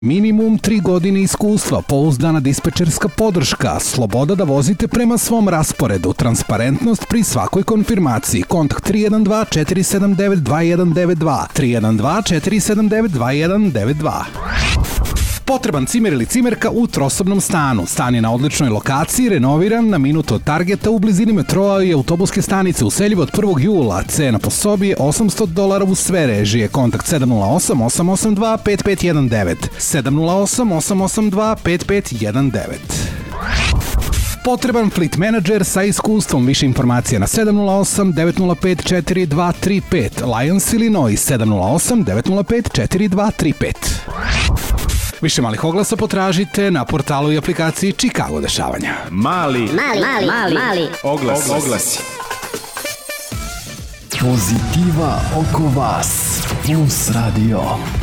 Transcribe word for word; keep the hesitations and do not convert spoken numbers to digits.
Minimum tri godine iskustva, pouzdana dispečerska podrška, sloboda da vozite prema svom rasporedu, transparentnost pri svakoj konfirmaciji. Kontakt tri jedan dva četiri sedam devet dva jedan devet dva, tri jedan dva četiri sedam devet dva jedan devet dva. Potreban cimer ili cimerka u trosobnom stanu. Stan je na odličnoj lokaciji, renoviran na minut od Targeta u blizini metroa i autobuske stanice useljiv od prvog jula. Cena po sobi je osamsto dolara uz sve režije. Kontakt sedam nula osam osam osam dva pet pet jedan devet, sedam nula osam osam osam dva pet pet jedan devet. Potreban fleet menadžer sa iskustvom. Više informacija na sedam nula osam devet nula pet četiri dva tri pet. Lyons, Illinois, sedam nula osam devet nula pet četiri dva tri pet. Više malih oglasa potražite na portalu i aplikaciji Chicago dešavanja. Mali, mali, mali, mali, mali. Oglas, oglasi. Pozitiva oko vas. Plus Radio.